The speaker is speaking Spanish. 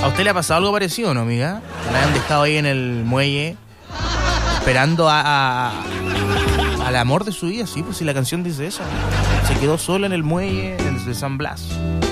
usted le ha pasado algo parecido, no, amiga? Que la hayan dejado ahí en el muelle esperando al amor de su vida, sí, pues si la canción dice eso. Se quedó sola en el muelle de San Blas.